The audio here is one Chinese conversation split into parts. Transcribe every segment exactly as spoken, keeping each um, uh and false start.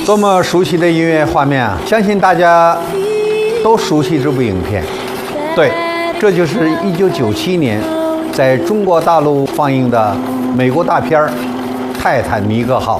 多么熟悉的音乐画面啊！相信大家都熟悉这部影片。对，这就是一九九七年在中国大陆放映的美国大片《泰坦尼克号》。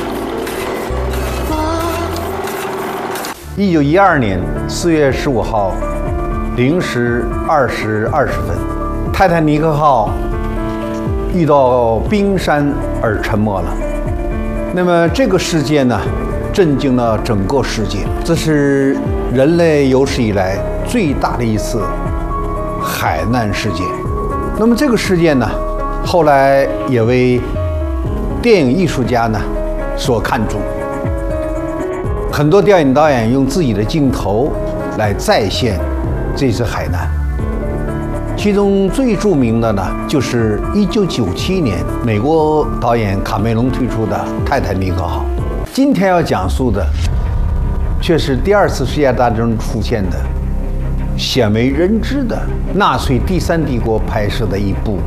一九一二年四月十五号零时二时二十分，泰坦尼克号遇到冰山而沉没了。那么这个事件呢，震惊了整个世界。这是人类有史以来最大的一次海难事件。那么这个事件呢，后来也为电影艺术家呢所看重。很多电影导演用自己的镜头来再现这次海难。其中最著名的呢，就是一九九七年美国导演卡梅隆推出的《泰坦尼克号》。今天要讲述的，却是第二次世界大战中出现的鲜为人知的纳粹第三帝国拍摄的一部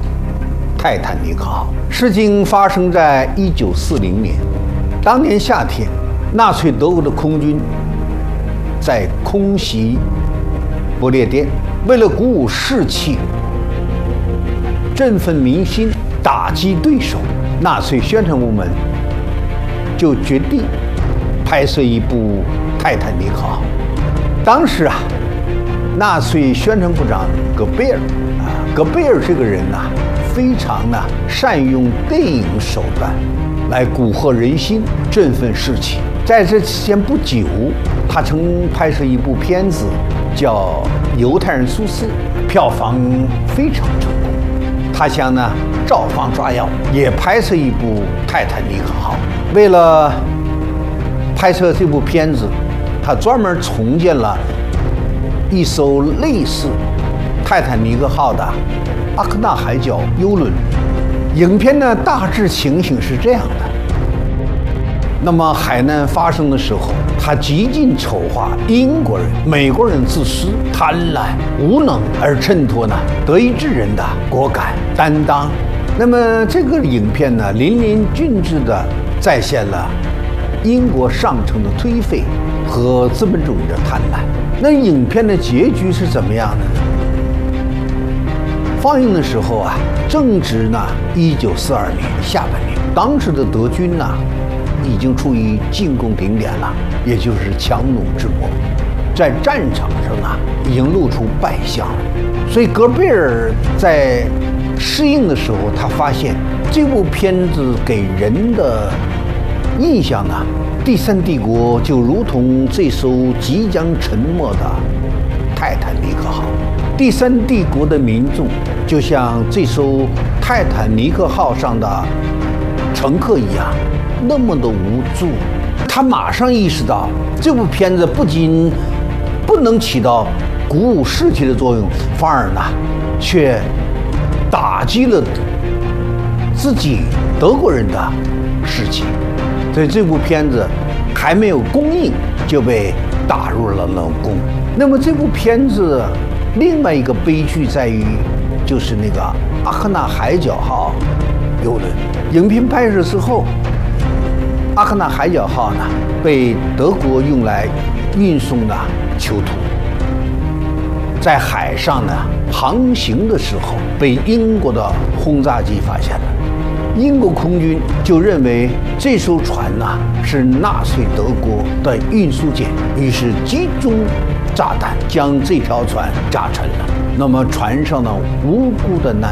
《泰坦尼克号》。事情发生在一九四零年，当年夏天，纳粹德国的空军在空袭不列颠。为了鼓舞士气、振奋民心、打击对手，纳粹宣传部门就决定拍摄一部《泰坦尼克号》。当时啊，纳粹宣传部长戈贝尔啊，戈贝尔这个人呐、啊，非常呢善用电影手段来蛊惑人心、振奋士气。在这期间不久，他曾拍摄一部片子叫《犹太人苏斯》，票房非常成功。他想呢照方抓药，也拍摄一部《泰坦尼克号》。为了拍摄这部片子，他专门重建了一艘类似泰坦尼克号的阿克纳海角游轮。影片呢大致情形是这样的。那么海难发生的时候，他极尽丑化英国人、美国人自私、贪婪、无能，而衬托呢德意志人的果敢担当。那么这个影片呢，淋漓尽致地再现了英国上层的颓废和资本主义的贪婪。那影片的结局是怎么样的呢？放映的时候啊，正值呢一九四二年下半年，当时的德军呢已经处于进攻顶点了，也就是强弩之末，在战场上啊已经露出败相了。所以戈贝尔在试映的时候，他发现这部片子给人的印象呢，第三帝国就如同这艘即将沉没的泰坦尼克号，第三帝国的民众就像这艘泰坦尼克号上的乘客一样，那么的无助。他马上意识到，这部片子不仅不能起到鼓舞士气的作用，反而呢，却打击了自己德国人的士气。所以这部片子还没有公映就被打入了冷宫。那么这部片子另外一个悲剧在于，就是那个阿克纳海角号游轮。影片拍摄之后，阿克纳海角号呢被德国用来运送的囚徒，在海上呢航行的时候被英国的轰炸机发现了。英国空军就认为这艘船呢是纳粹德国的运输舰，于是集中炸弹将这条船炸沉了。那么船上的无辜的难